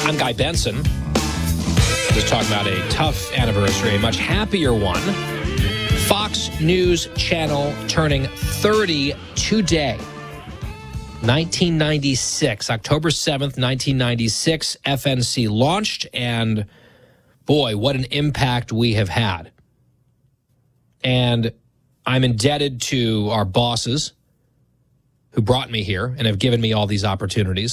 I'm Guy Benson. Just talking about a tough anniversary, a much happier one. Fox News Channel turning 30 today. 1996, October 7th, 1996, FNC launched, and boy, what an impact we have had. And I'm indebted to our bosses who brought me here and have given me all these opportunities.